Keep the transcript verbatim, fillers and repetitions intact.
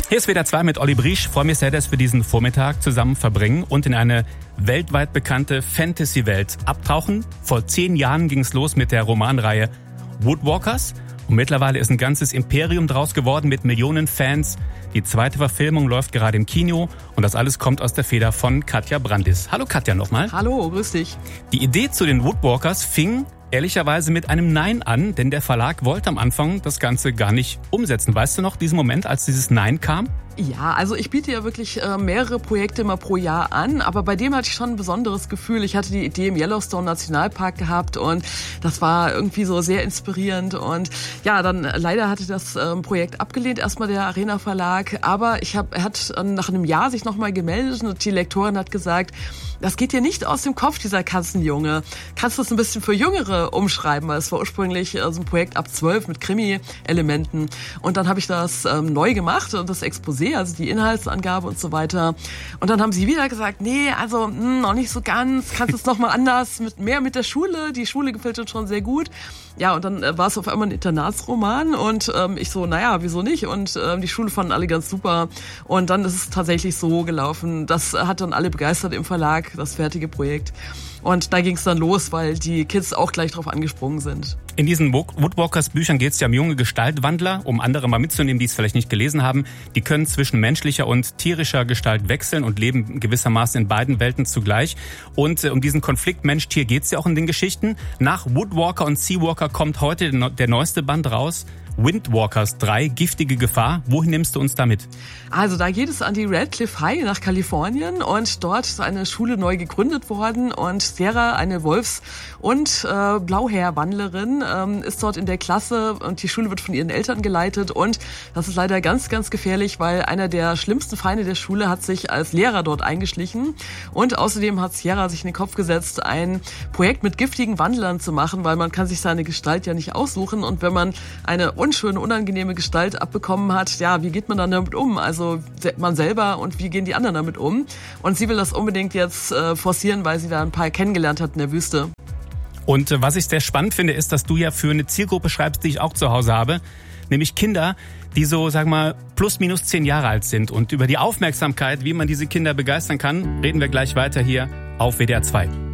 Hier ist W D R zwei mit Olli Briesch. Ich freue mich sehr, dass wir diesen Vormittag zusammen verbringen und in eine weltweit bekannte Fantasy-Welt abtauchen. Vor zehn Jahren ging es los mit der Romanreihe Woodwalkers. Und mittlerweile ist ein ganzes Imperium draus geworden mit Millionen Fans. Die zweite Verfilmung läuft gerade im Kino und das alles kommt aus der Feder von Katja Brandis. Hallo Katja nochmal. Hallo, grüß dich. Die Idee zu den Woodwalkers fing ehrlicherweise mit einem Nein an, denn der Verlag wollte am Anfang das Ganze gar nicht umsetzen. Weißt du noch diesen Moment, als dieses Nein kam? Ja, also ich biete ja wirklich äh, mehrere Projekte immer pro Jahr an, aber bei dem hatte ich schon ein besonderes Gefühl. Ich hatte die Idee im Yellowstone Nationalpark gehabt und das war irgendwie so sehr inspirierend und ja, dann äh, leider hatte das äh, Projekt abgelehnt, erstmal der Arena Verlag, aber ich hab, er hat äh, nach einem Jahr sich nochmal gemeldet und die Lektorin hat gesagt, das geht dir nicht aus dem Kopf, dieser Katzenjunge. Kannst du es ein bisschen für Jüngere umschreiben, weil es war ursprünglich äh, so ein Projekt ab zwölf mit Krimi-Elementen und dann habe ich das ähm, neu gemacht und das Exposé, also die Inhaltsangabe und so weiter. Und dann haben sie wieder gesagt, nee, also mh, noch nicht so ganz, kannst du es noch mal anders, mit mehr mit der Schule. Die Schule gefällt uns schon sehr gut. Ja, und dann äh, war es auf einmal ein Internatsroman und ähm, ich so, naja, wieso nicht? Und ähm, die Schule fanden alle ganz super. Und dann ist es tatsächlich so gelaufen. Das hat dann alle begeistert im Verlag, das fertige Projekt. Und da ging es dann los, weil die Kids auch gleich drauf angesprungen sind. In diesen Woodwalkers-Büchern geht es ja um junge Gestaltwandler, um andere mal mitzunehmen, die es vielleicht nicht gelesen haben. Die können zwischen menschlicher und tierischer Gestalt wechseln und leben gewissermaßen in beiden Welten zugleich. Und äh, um diesen Konflikt Mensch-Tier geht es ja auch in den Geschichten. Nach Woodwalker und Seawalker kommt heute der neueste Band raus. Windwalkers drei, giftige Gefahr. Wohin nimmst du uns damit? Also da geht es an die Radcliffe High nach Kalifornien und dort ist eine Schule neu gegründet worden und Sierra, eine Wolfs- und äh, Blauhaarwandlerin, ähm, ist dort in der Klasse und die Schule wird von ihren Eltern geleitet und das ist leider ganz, ganz gefährlich, weil einer der schlimmsten Feinde der Schule hat sich als Lehrer dort eingeschlichen und außerdem hat Sierra sich in den Kopf gesetzt, ein Projekt mit giftigen Wandlern zu machen, weil man kann sich seine Gestalt ja nicht aussuchen und wenn man eine unschöne, unangenehme Gestalt abbekommen hat, ja, wie geht man dann damit um? Also man selber und wie gehen die anderen damit um? Und sie will das unbedingt jetzt äh, forcieren, weil sie da ein paar kennengelernt hat in der Wüste. Und äh, was ich sehr spannend finde, ist, dass du ja für eine Zielgruppe schreibst, die ich auch zu Hause habe, nämlich Kinder, die so, sag mal, plus minus zehn Jahre alt sind. Und über die Aufmerksamkeit, wie man diese Kinder begeistern kann, reden wir gleich weiter hier auf W D R zwei.